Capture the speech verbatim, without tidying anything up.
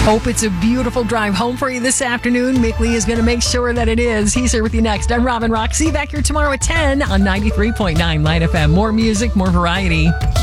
Hope it's a beautiful drive home for you this afternoon. Mick Lee is going to make sure that it is. He's here with you next. I'm Robin Rock. See you back here tomorrow at ten on ninety-three point nine Light F M. More music, more variety.